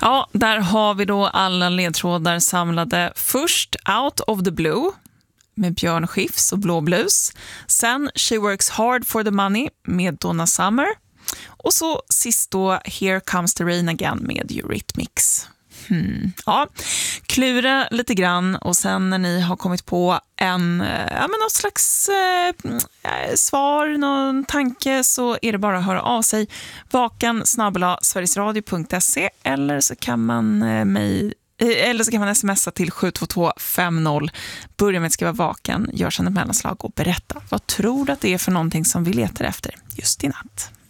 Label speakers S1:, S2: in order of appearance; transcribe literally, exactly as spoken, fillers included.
S1: Ja, där har vi då alla ledtrådar samlade. Först Out of the Blue med Björn Skifs och Blå Blues. Sen She Works Hard for the Money med Donna Summer. Och så sist då Here Comes the Rain Again med Eurythmics. Hmm. Ja, klura lite grann och sen när ni har kommit på en, ja, men något slags eh, svar, någon tanke, så är det bara att höra av sig. Vakan snabel-a sverigesradio punkt se eller så kan man eh, mig eller så kan man smsa till sju två två fem noll. Börja med att skriva vaken, gör sedan ett mellanslag och berätta. Vad tror du att det är för någonting som vi letar efter just i natt?